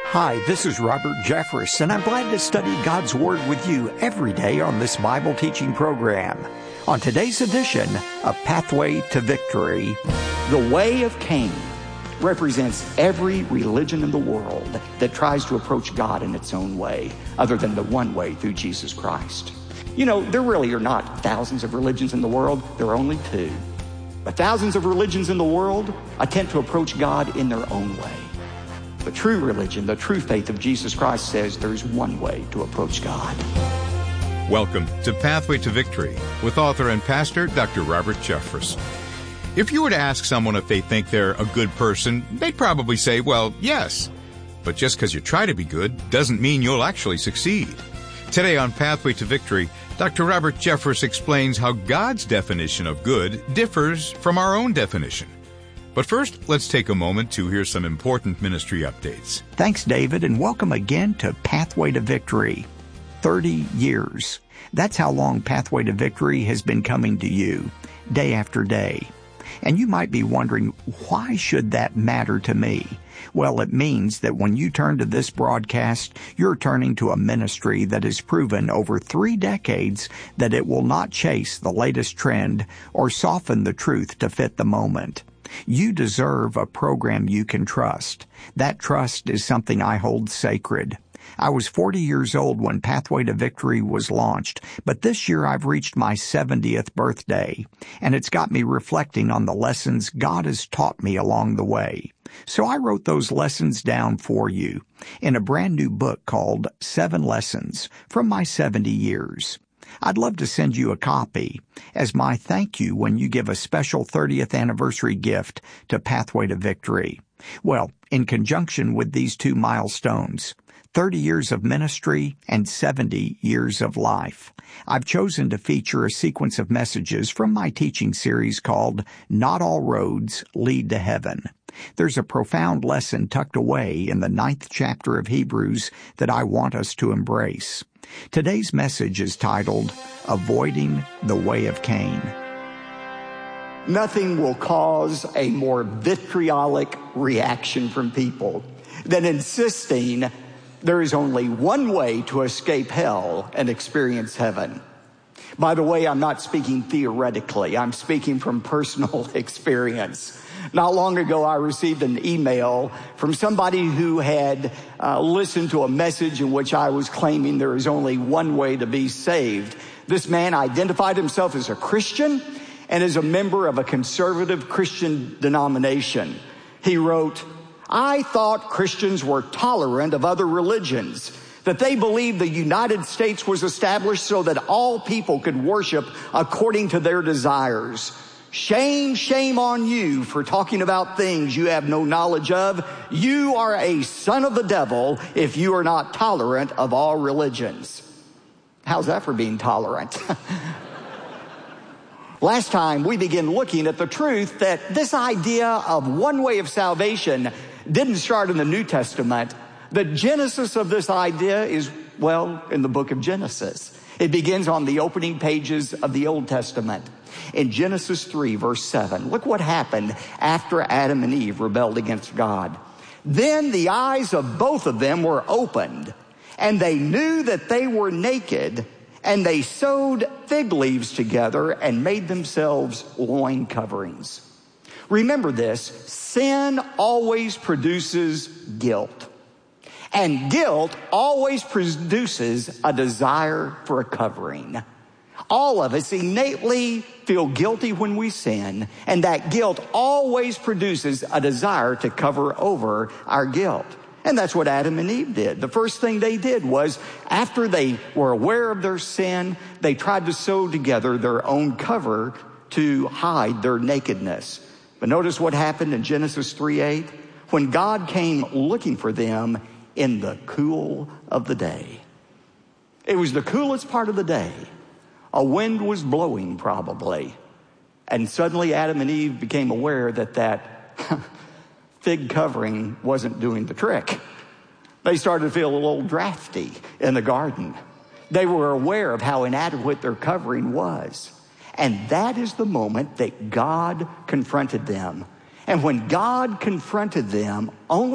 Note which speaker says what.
Speaker 1: Hi, this is Robert Jeffress, and I'm glad to study God's Word with you every day on this Bible teaching program. On today's edition, A Pathway to Victory.
Speaker 2: The way of Cain represents every religion in the world that tries to approach God in its own way, other than the one way through Jesus Christ. You know, there really are not thousands of religions in the world. There are only two. But thousands of religions in the world attempt to approach God in their own way. The true religion, the true faith of Jesus Christ says there's one way to approach God.
Speaker 3: Welcome to Pathway to Victory with author and pastor Dr. Robert Jeffress. If you were to ask someone if they think they're a good person, they'd probably say, well, yes. But just because you try to be good doesn't mean you'll actually succeed. Today on Pathway to Victory, Dr. Robert Jeffress explains how God's definition of good differs from our own definition. But first, let's take a moment to hear some important ministry updates.
Speaker 1: Thanks, David, and welcome again to Pathway to Victory. 30 years. That's how long Pathway to Victory has been coming to you, day after day. And you might be wondering, why should that matter to me? Well, it means that when you turn to this broadcast, you're turning to a ministry that has proven over 3 decades that it will not chase the latest trend or soften the truth to fit the moment. You deserve a program you can trust. That trust is something I hold sacred. I was 40 years old when Pathway to Victory was launched, but this year I've reached my 70th birthday, and it's got me reflecting on the lessons God has taught me along the way. So I wrote those lessons down for you in a brand new book called 7 Lessons from My 70 Years. I'd love to send you a copy as my thank you when you give a special 30th anniversary gift to Pathway to Victory. Well, in conjunction with these 2 milestones, 30 years of ministry and 70 years of life, I've chosen to feature a sequence of messages from my teaching series called Not All Roads Lead to Heaven. There's a profound lesson tucked away in the 9th chapter of Hebrews that I want us to embrace. Today's message is titled, Avoiding the Way of Cain.
Speaker 2: Nothing will cause a more vitriolic reaction from people than insisting there is only one way to escape hell and experience heaven. By the way, I'm not speaking theoretically. I'm speaking from personal experience. Not long ago, I received an email from somebody who had listened to a message in which I was claiming there is only one way to be saved. This man identified himself as a Christian and as a member of a conservative Christian denomination. He wrote, I thought Christians were tolerant of other religions, that they believed the United States was established so that all people could worship according to their desires. Shame, shame on you for talking about things you have no knowledge of. You are a son of the devil if you are not tolerant of all religions. How's that for being tolerant? Last time we began looking at the truth that this idea of one way of salvation didn't start in the New Testament. The genesis of this idea is, well, in the book of Genesis. It begins on the opening pages of the Old Testament. In Genesis 3, verse 7, look what happened after Adam and Eve rebelled against God. Then the eyes of both of them were opened, and they knew that they were naked, and they sewed fig leaves together and made themselves loin coverings. Remember this, sin always produces guilt. And guilt always produces a desire for a covering. All of us innately feel guilty when we sin, and that guilt always produces a desire to cover over our guilt. And that's what Adam and Eve did. The first thing they did was, after they were aware of their sin, they tried to sew together their own cover to hide their nakedness. But notice what happened in Genesis 3:8. When God came looking for them in the cool of the day. It was the coolest part of the day. A wind was blowing probably. And suddenly Adam and Eve became aware that fig covering wasn't doing the trick. They started to feel a little drafty in the garden. They were aware of how inadequate their covering was. And that is the moment that God confronted them. And when God confronted them, only